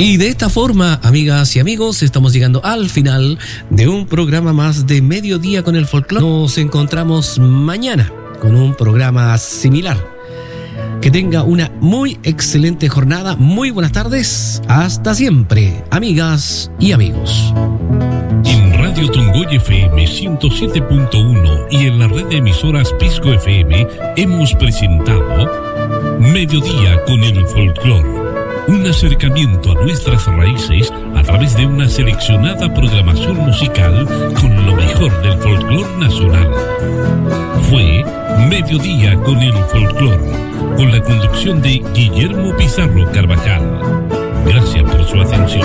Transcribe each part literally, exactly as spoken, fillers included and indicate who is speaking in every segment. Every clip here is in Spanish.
Speaker 1: Y de esta forma, amigas y amigos, estamos llegando al final de un programa más de Mediodía con el Folclore. Nos encontramos mañana con un programa similar. Que tenga una muy excelente jornada. Muy buenas tardes. Hasta siempre, amigas y amigos.
Speaker 2: En Radio Tongoy F M ciento siete punto uno y en la red de emisoras Pisco F M hemos presentado Mediodía con el Folclore. Un acercamiento a nuestras raíces a través de una seleccionada programación musical con lo mejor del folclore nacional. Fue Mediodía con el Folclore, con la conducción de Guillermo Pizarro Carvajal. Gracias por su atención.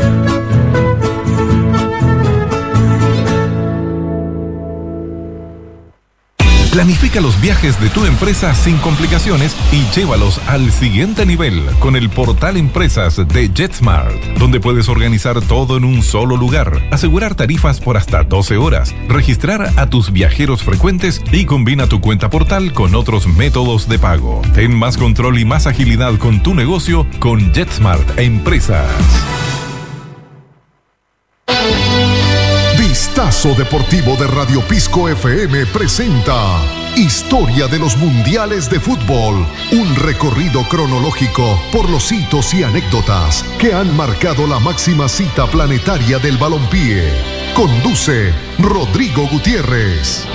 Speaker 3: Planifica los viajes de tu empresa sin complicaciones y llévalos al siguiente nivel con el portal Empresas de JetSmart, donde puedes organizar todo en un solo lugar, asegurar tarifas por hasta doce horas, registrar a tus viajeros frecuentes y combina tu cuenta portal con otros métodos de pago. Ten más control y más agilidad con tu negocio con JetSmart Empresas.
Speaker 4: Vistazo Deportivo de Radio Pisco F M presenta Historia de los Mundiales de Fútbol, un recorrido cronológico por los hitos y anécdotas que han marcado la máxima cita planetaria del balompié. Conduce Rodrigo Gutiérrez.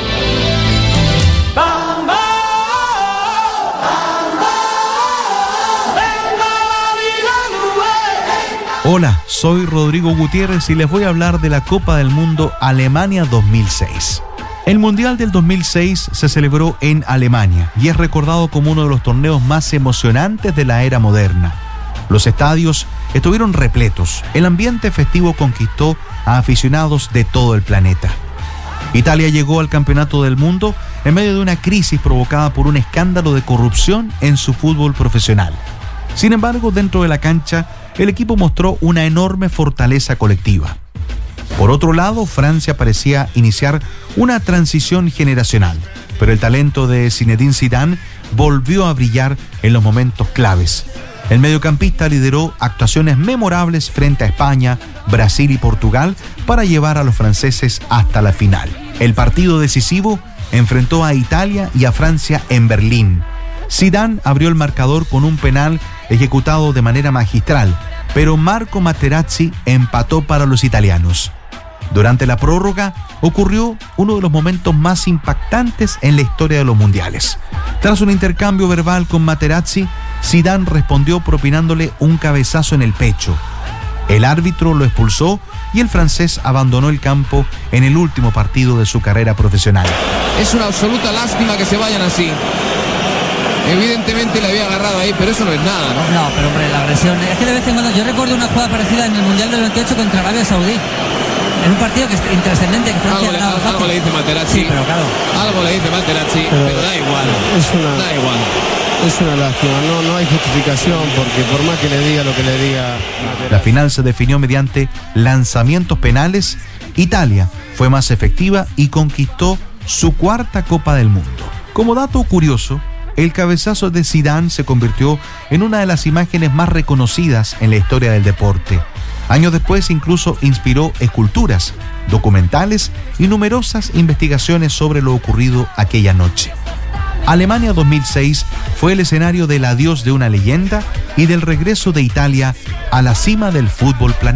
Speaker 5: Hola, soy Rodrigo Gutiérrez y les voy a hablar de la Copa del Mundo Alemania dos mil seis. El Mundial del dos mil seis se celebró en Alemania y es recordado como uno de los torneos más emocionantes de la era moderna. Los estadios estuvieron repletos, el ambiente festivo conquistó a aficionados de todo el planeta. Italia llegó al Campeonato del Mundo en medio de una crisis provocada por un escándalo de corrupción en su fútbol profesional. Sin embargo, dentro de la cancha, el equipo mostró una enorme fortaleza colectiva. Por otro lado, Francia parecía iniciar una transición generacional, pero el talento de Zinedine Zidane volvió a brillar en los momentos claves. El mediocampista lideró actuaciones memorables frente a España, Brasil y Portugal para llevar a los franceses hasta la final. El partido decisivo enfrentó a Italia y a Francia en Berlín. Zidane abrió el marcador con un penal ejecutado de manera magistral, pero Marco Materazzi empató para los italianos. Durante la prórroga ocurrió uno de los momentos más impactantes en la historia de los mundiales. Tras un intercambio verbal con Materazzi, Zidane respondió propinándole un cabezazo en el pecho. El árbitro lo expulsó y el francés abandonó el campo en el último partido de su carrera profesional.
Speaker 6: Es una absoluta lástima que se vayan así. Evidentemente le había agarrado ahí, pero eso no es nada, ¿no?
Speaker 7: No, pero hombre, la agresión. Es que de vez en cuando yo recuerdo una jugada parecida en el Mundial del veintiocho contra Arabia Saudí. En un partido que es intrascendente, que Francia
Speaker 6: algo, le,
Speaker 7: ganaba
Speaker 6: algo le dice Materazzi.
Speaker 7: Sí, pero claro.
Speaker 6: Algo le dice Materazzi, pero, pero da igual.
Speaker 8: Es una,
Speaker 6: da igual.
Speaker 8: Es una lástima, no, no hay justificación, porque por más que le diga lo que le diga...
Speaker 5: La final se definió mediante lanzamientos penales. Italia fue más efectiva y conquistó su cuarta Copa del Mundo. Como dato curioso, el cabezazo de Zidane se convirtió en una de las imágenes más reconocidas en la historia del deporte. Años después incluso inspiró esculturas, documentales y numerosas investigaciones sobre lo ocurrido aquella noche. Alemania dos mil seis fue el escenario del adiós de una leyenda y del regreso de Italia a la cima del fútbol planetario.